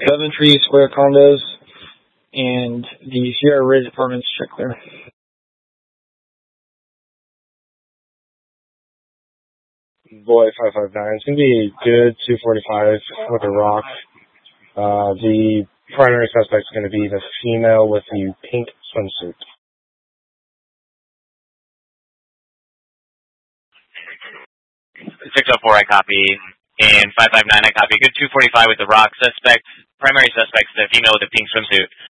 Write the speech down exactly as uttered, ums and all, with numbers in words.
Coventry Square condos, and the Sierra Ridge apartments check clear. Boy five five nine. It's going to be a good two forty-five with a rock. Uh, the primary suspect is going to be the female with the pink swimsuit. six oh four, I copy. And five five nine, I copy. Good two forty-five with the rock suspect. Primary suspect is the female with the pink swimsuit.